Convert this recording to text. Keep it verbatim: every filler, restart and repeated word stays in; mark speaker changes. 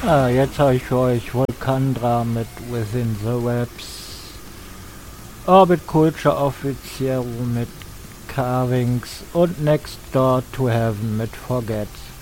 Speaker 1: Ah, jetzt habe ich für euch Volcandra mit Within the Webs, Orbit Culture Official mit Carvings und Next Door to Heaven mit Forget.